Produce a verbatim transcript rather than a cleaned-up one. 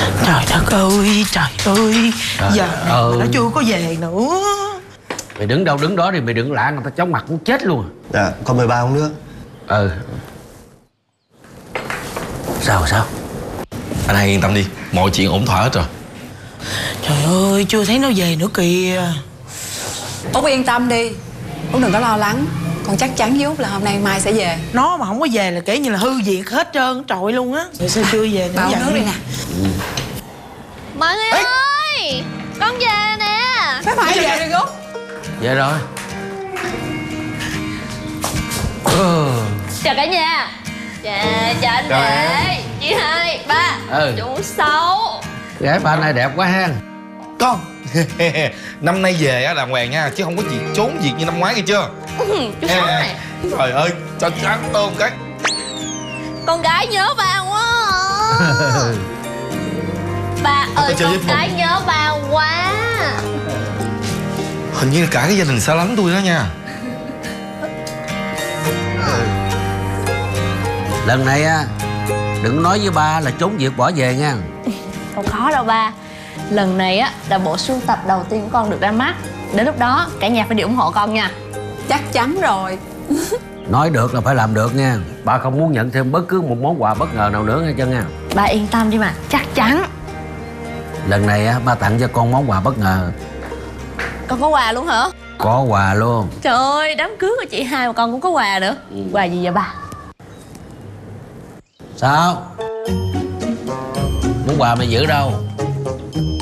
Trời đất ơi, trời ơi. Trời Giờ ơi. nó chưa có về nữa. Mày đứng đâu đứng đó thì mày đừng lạ người ta chóng mặt muốn chết luôn. Dạ, con mời ba uống nước. Ừ. Sao sao? Anh hai yên tâm đi, mọi chuyện ổn thỏa hết rồi. Trời ơi, chưa thấy nó về nữa kìa. Út yên tâm đi, Út đừng có lo lắng. Con chắc chắn với Út là hôm nay mai sẽ về. Nó mà không có về là kể như là hư việc hết trơn trọi luôn á. Rồi sao chưa về nữa? Bà uống nước đi nè. Mọi người Ê! ơi, con về nè. Phải phải về rồi Út. Về rồi. Ừ. Chào cả nhà. Chà, chào anh rể, chị hai, ba. Ừ. Chú Sáu. Gái ba này đẹp quá ha. Con năm nay về á đàng hoàng nha, chứ không có gì trốn việc như năm ngoái nghe chưa? Chú Sáu này. Trời ơi, cho trắng tôm cái. Con gái nhớ ba quá à. Ba ơi, chơi với con gái nhớ ba quá. Hình như là cả cái gia đình xa lánh tôi đó nha. Lần này á, đừng nói với ba là trốn việc bỏ về nha. Không khó đâu ba. Lần này á là bộ sưu tập đầu tiên của con được ra mắt. Đến lúc đó cả nhà phải đi ủng hộ con nha. Chắc chắn rồi. Nói được là phải làm được nha. Ba không muốn nhận thêm bất cứ một món quà bất ngờ nào nữa nghe chân nha. Ba yên tâm đi mà, chắc chắn. Lần này á, ba tặng cho con món quà bất ngờ. Con có quà luôn hả? Có quà luôn. Trời ơi, đám cưới của chị hai mà con cũng có quà nữa. Quà gì vậy ba? Sao? Món quà mày giữ đâu?